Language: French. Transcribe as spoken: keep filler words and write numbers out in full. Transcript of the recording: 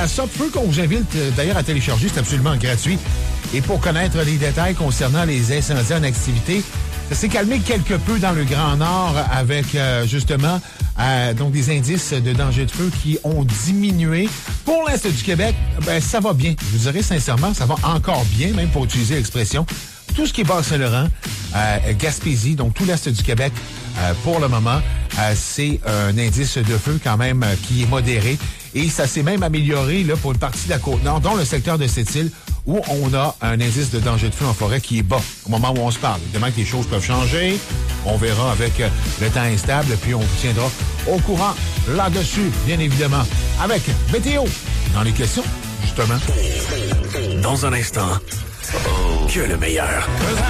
Stop-feu qu'on vous invite d'ailleurs à télécharger, c'est absolument gratuit. Et pour connaître les détails concernant les incendies en activité, ça s'est calmé quelque peu dans le Grand Nord avec euh, justement euh, donc des indices de danger de feu qui ont diminué. Pour l'Est du Québec, ben ça va bien. Je vous dirais sincèrement, ça va encore bien, même pour utiliser l'expression. Tout ce qui est Bas-Saint-Laurent, euh, Gaspésie, donc tout l'Est du Québec, euh, pour le moment, euh, c'est un indice de feu quand même euh, qui est modéré. Et ça s'est même amélioré là, pour une partie de la Côte-Nord, dont le secteur de Sept-Îles, où on a un indice de danger de feu en forêt qui est bas au moment où on se parle. Évidemment que les choses peuvent changer. On verra avec euh, le temps instable, puis on vous tiendra au courant là-dessus, bien évidemment, avec Météo dans les questions, justement. Dans un instant, que le meilleur.